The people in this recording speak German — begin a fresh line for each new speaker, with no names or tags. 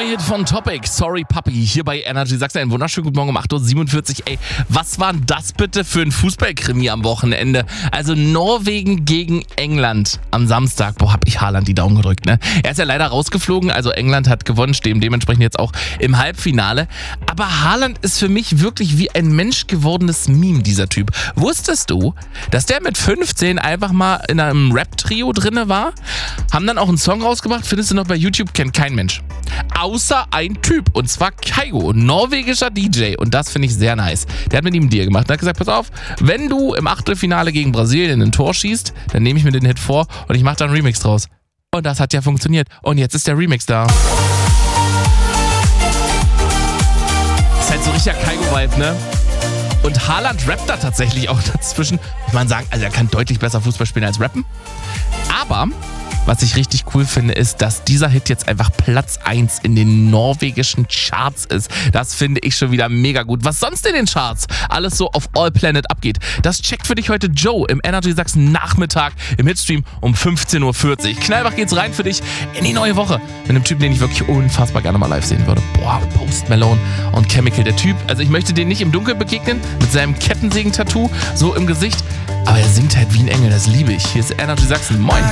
neue Hit von Topic, Sorry Puppy, hier bei Energy Sachsen. Einen wunderschönen guten Morgen um 8.47 Uhr. Ey, was war denn das bitte für ein Fußballkrimi am Wochenende? Also Norwegen gegen England am Samstag. Boah, hab ich Haaland die Daumen gedrückt, ne? Er ist ja leider rausgeflogen, also England hat gewonnen, stehen dementsprechend jetzt auch im Halbfinale. Aber Haaland ist für mich wirklich wie ein menschgewordenes Meme, dieser Typ. Wusstest du, dass der mit 15 einfach mal in einem Rap-Trio drinne war? Haben dann auch einen Song rausgebracht, findest du noch bei YouTube, kennt kein Mensch. Außer ein Typ, und zwar Kygo, ein norwegischer DJ. Und das finde ich sehr nice. Der hat mit ihm einen Deal gemacht. Der hat gesagt, pass auf, wenn du im Achtelfinale gegen Brasilien ein Tor schießt, dann nehme ich mir den Hit vor und ich mache da einen Remix draus. Und das hat ja funktioniert. Und jetzt ist der Remix da. Ist halt so richtiger Kygo-Vibe, ne? Und Haaland rappt da tatsächlich auch dazwischen. Muss man sagen, also er kann deutlich besser Fußball spielen als rappen. Aber was ich richtig cool finde, ist, dass dieser Hit jetzt einfach Platz 1 in den norwegischen Charts ist. Das finde ich schon wieder mega gut. Was sonst in den Charts alles so auf All Planet abgeht, das checkt für dich heute Joe im Energy Sachsen Nachmittag im Hitstream um 15.40 Uhr. Knallbach geht's rein für dich in die neue Woche mit einem Typen, den ich wirklich unfassbar gerne mal live sehen würde. Boah, Post Malone und Chemical. Der Typ, also ich möchte den nicht im Dunkeln begegnen, mit seinem Kettensägen-Tattoo so im Gesicht, aber er singt halt wie ein Engel, das liebe ich. Hier ist Energy Sachsen. Moin.